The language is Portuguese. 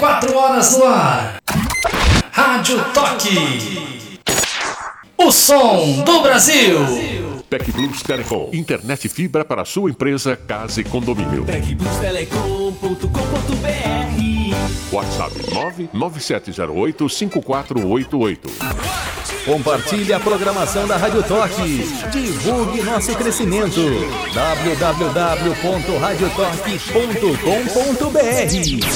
24 horas no ar. Rádio Toque. O som do Brasil. TecBlus Telecom. Internet fibra para sua empresa, casa e condomínio. TecBlusTelecom.com.br. WhatsApp 99708-5488. Compartilhe a programação da Rádio Toque. Divulgue nosso crescimento. www.radiotoque.com.br